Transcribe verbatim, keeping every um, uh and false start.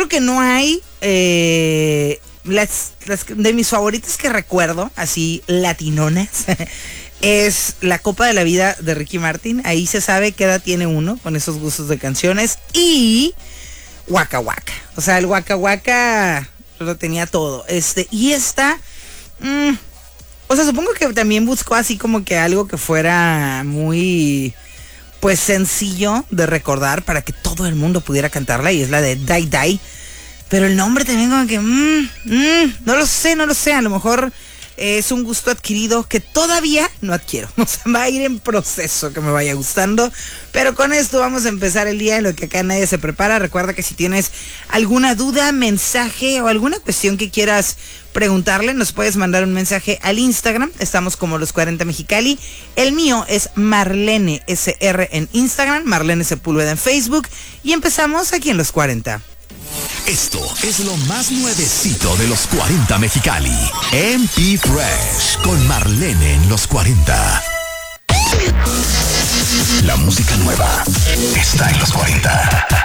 creo que no hay eh, las, las de mis favoritas que recuerdo, así latinonas, es La Copa de la Vida de Ricky Martin. Ahí se sabe qué edad tiene uno con esos gustos de canciones. Y Waka Waka. O sea, el Waka Waka lo tenía todo. Este, y esta... Mmm, o sea, supongo que también buscó así como que algo que fuera muy... pues sencillo de recordar para que todo el mundo pudiera cantarla, y es la de Die Die. Pero el nombre también como que... Mmm, mmm, no lo sé, no lo sé. A lo mejor es un gusto adquirido que todavía no adquiero. O sea, va a ir en proceso que me vaya gustando. Pero con esto vamos a empezar el día en lo que acá nadie se prepara. Recuerda que si tienes alguna duda, mensaje o alguna cuestión que quieras preguntarle, nos puedes mandar un mensaje al Instagram. Estamos como Los cuarenta Mexicali. El mío es Marlene S R en Instagram, Marlene Sepúlveda en Facebook. Y empezamos aquí en Los cuarenta. Esto es lo más nuevecito de Los cuarenta Mexicali. M P Fresh con Marlene en Los cuarenta. La música nueva está en Los cuarenta.